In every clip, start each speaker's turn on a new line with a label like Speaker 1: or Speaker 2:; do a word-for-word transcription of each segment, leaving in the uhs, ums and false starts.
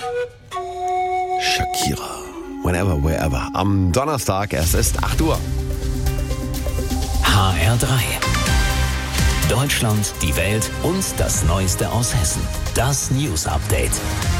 Speaker 1: Shakira. Whenever, wherever. Am Donnerstag, es ist acht Uhr.
Speaker 2: H R drei. Deutschland, die Welt und das Neueste aus Hessen. Das News Update.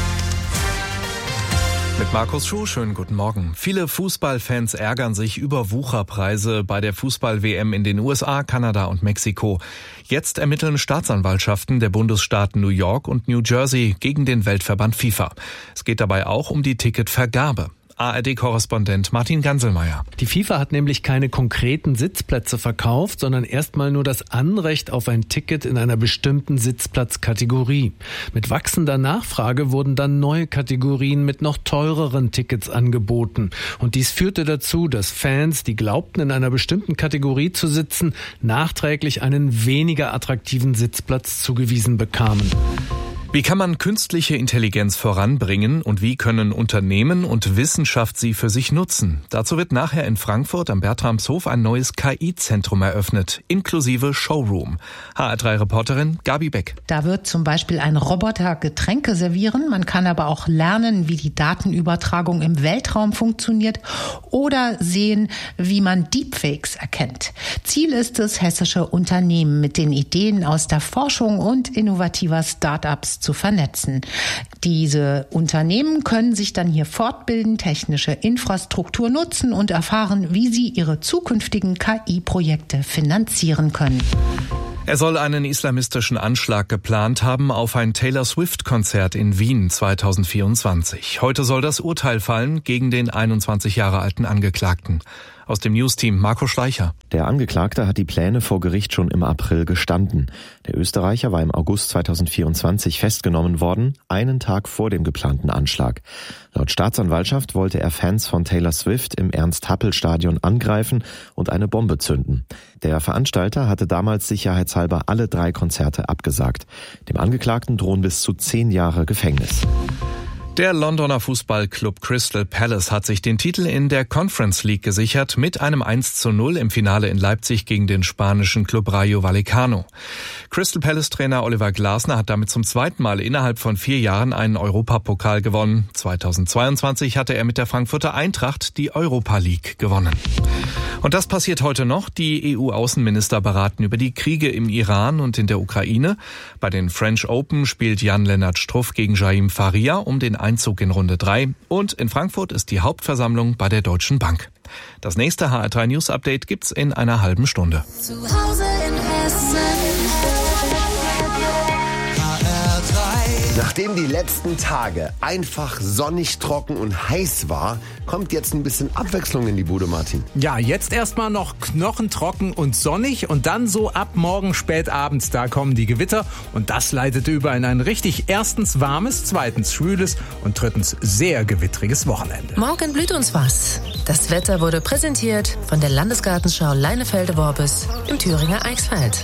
Speaker 3: Mit Markus Schuh, schönen guten Morgen. Viele Fußballfans ärgern sich über Wucherpreise bei der Fußball-W M in den U S A, Kanada und Mexiko. Jetzt ermitteln Staatsanwaltschaften der Bundesstaaten New York und New Jersey gegen den Weltverband FIFA. Es geht dabei auch um die Ticketvergabe. A R D-Korrespondent Martin Ganselmeier.
Speaker 4: Die FIFA hat nämlich keine konkreten Sitzplätze verkauft, sondern erstmal nur das Anrecht auf ein Ticket in einer bestimmten Sitzplatzkategorie. Mit wachsender Nachfrage wurden dann neue Kategorien mit noch teureren Tickets angeboten. Und dies führte dazu, dass Fans, die glaubten, in einer bestimmten Kategorie zu sitzen, nachträglich einen weniger attraktiven Sitzplatz zugewiesen bekamen.
Speaker 3: Wie kann man künstliche Intelligenz voranbringen und wie können Unternehmen und Wissenschaft sie für sich nutzen? Dazu wird nachher in Frankfurt am Bertramshof ein neues K I-Zentrum eröffnet, inklusive Showroom. H R drei-Reporterin Gabi Beck.
Speaker 5: Da wird zum Beispiel ein Roboter Getränke servieren. Man kann aber auch lernen, wie die Datenübertragung im Weltraum funktioniert oder sehen, wie man Deepfakes erkennt. Ziel ist es, hessische Unternehmen mit den Ideen aus der Forschung und innovativer Start-ups zu vernetzen. Diese Unternehmen können sich dann hier fortbilden, technische Infrastruktur nutzen und erfahren, wie sie ihre zukünftigen K I-Projekte finanzieren können.
Speaker 3: Er soll einen islamistischen Anschlag geplant haben auf ein Taylor Swift-Konzert in Wien zwanzig vierundzwanzig. Heute soll das Urteil fallen gegen den einundzwanzig Jahre alten Angeklagten. Aus dem News-Team Marco Schleicher.
Speaker 6: Der Angeklagte hat die Pläne vor Gericht schon im April gestanden. Der Österreicher war im August zwanzig vierundzwanzig festgenommen worden, einen Tag vor dem geplanten Anschlag. Laut Staatsanwaltschaft wollte er Fans von Taylor Swift im Ernst-Happel-Stadion angreifen und eine Bombe zünden. Der Veranstalter hatte damals sicherheitshalber alle drei Konzerte abgesagt. Dem Angeklagten drohen bis zu zehn Jahre Gefängnis.
Speaker 3: Der Londoner Fußballclub Crystal Palace hat sich den Titel in der Conference League gesichert mit einem eins zu null im Finale in Leipzig gegen den spanischen Club Rayo Vallecano. Crystal Palace-Trainer Oliver Glasner hat damit zum zweiten Mal innerhalb von vier Jahren einen Europapokal gewonnen. zweitausendzweiundzwanzig hatte er mit der Frankfurter Eintracht die Europa League gewonnen. Und das passiert heute noch. Die E U-Außenminister beraten über die Kriege im Iran und in der Ukraine. Bei den French Open spielt Jan-Lennart Struff gegen Jaime Faria um den Einzug in Runde drei. Und in Frankfurt ist die Hauptversammlung bei der Deutschen Bank. Das nächste H R drei News Update gibt's in einer halben Stunde.
Speaker 7: Zu Hause in Hessen.
Speaker 1: Nachdem die letzten Tage einfach sonnig, trocken und heiß war, kommt jetzt ein bisschen Abwechslung in die Bude, Martin.
Speaker 8: Ja, jetzt erstmal noch knochentrocken und sonnig und dann so ab morgen spät abends, da kommen die Gewitter und das leitet über in ein richtig erstens warmes, zweitens schwüles und drittens sehr gewittriges Wochenende.
Speaker 7: Morgen blüht uns was. Das Wetter wurde präsentiert von der Landesgartenschau Leinefelde-Worbis im Thüringer Eichsfeld.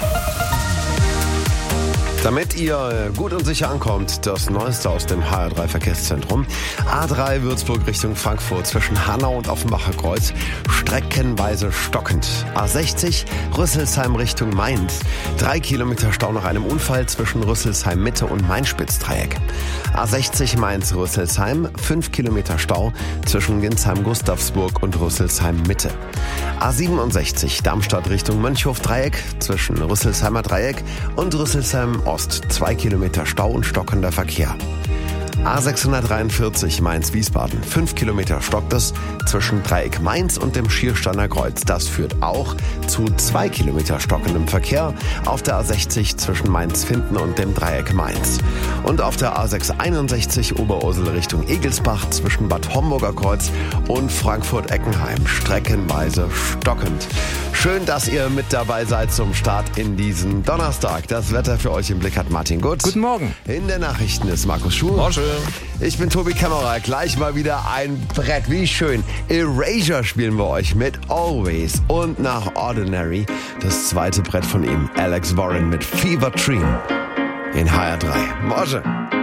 Speaker 1: Damit ihr gut und sicher ankommt, das Neueste aus dem H R drei Verkehrszentrum. A drei Würzburg Richtung Frankfurt zwischen Hanau und Offenbacher Kreuz streckenweise stockend. A sechzig Rüsselsheim Richtung Mainz. Drei Kilometer Stau nach einem Unfall zwischen Rüsselsheim Mitte und Main-Spitz-Dreieck. A sechzig Mainz-Rüsselsheim. Fünf Kilometer Stau zwischen Ginsheim-Gustavsburg und Rüsselsheim Mitte. A siebenundsechzig Darmstadt Richtung Mönchhof-Dreieck zwischen Rüsselsheimer Dreieck und Rüsselsheim Ost. Zwei Kilometer Stau und stockender Verkehr. A sechshundertdreiundvierzig Mainz-Wiesbaden. Fünf Kilometer stockt es zwischen Dreieck Mainz und dem Schiersteiner Kreuz. Das führt auch zu zwei Kilometer stockendem Verkehr auf der A sechzig zwischen Mainz-Finden und dem Dreieck Mainz. Und auf der A sechshunderteinundsechzig Oberursel Richtung Egelsbach zwischen Bad Homburger Kreuz und Frankfurt-Eckenheim. Streckenweise stockend. Schön, dass ihr mit dabei seid zum Start in diesen Donnerstag. Das Wetter für euch im Blick hat Martin Gut.
Speaker 8: Guten Morgen.
Speaker 1: In der Nachrichten ist Markus Schuh.
Speaker 3: Morgen.
Speaker 1: Ich bin Tobi Kämmerer. Gleich mal wieder ein Brett. Wie schön. Erasure spielen wir euch mit Always. Und nach Ordinary das zweite Brett von ihm. Alex Warren mit Fever Dream. In H R drei. Morgen.